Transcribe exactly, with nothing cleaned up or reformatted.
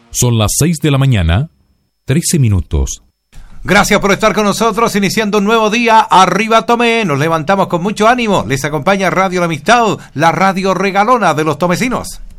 Son las seis de la mañana, trece minutos. Gracias por estar con nosotros, iniciando un nuevo día. Arriba Tomé, nos levantamos con mucho ánimo. Les acompaña Radio La Amistad, la radio regalona de los tomecinos.